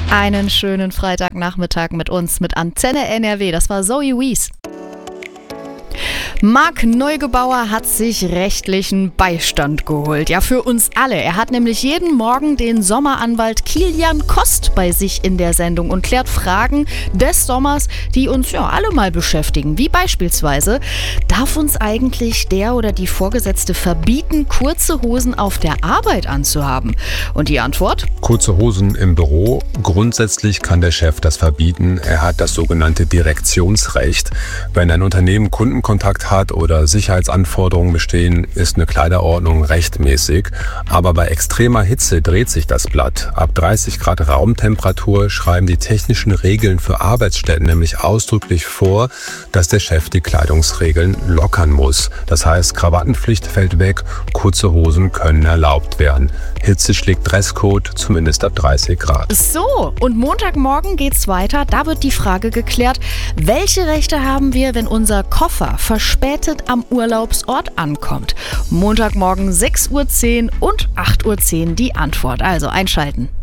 Einen schönen Freitagnachmittag mit uns, mit Antenne NRW. Das war Zoe Wies. Marc Neugebauer hat sich rechtlichen Beistand geholt. Ja, für uns alle. Er hat nämlich jeden Morgen den Sommeranwalt Kilian Kost bei sich in der Sendung und klärt Fragen des Sommers, die uns ja alle mal beschäftigen. Wie beispielsweise, darf uns eigentlich der oder die Vorgesetzte verbieten, kurze Hosen auf der Arbeit anzuhaben? Und die Antwort? Kurze Hosen im Büro. Grundsätzlich kann der Chef das verbieten. Er hat das sogenannte Direktionsrecht. Wenn ein Unternehmen Kundenkontakt hat oder Sicherheitsanforderungen bestehen, ist eine Kleiderordnung rechtmäßig. Aber bei extremer Hitze dreht sich das Blatt. Ab 30 Grad Raumtemperatur schreiben die technischen Regeln für Arbeitsstätten nämlich ausdrücklich vor, dass der Chef die Kleidungsregeln lockern muss. Das heißt, Krawattenpflicht fällt weg, kurze Hosen können erlaubt werden. Hitze schlägt Dresscode, zumindest ab 30 Grad. So, und Montagmorgen geht's weiter. Da wird die Frage geklärt, welche Rechte haben wir, wenn unser Koffer verspätet am Urlaubsort ankommt? Montagmorgen 6:10 Uhr und 8:10 Uhr die Antwort. Also einschalten.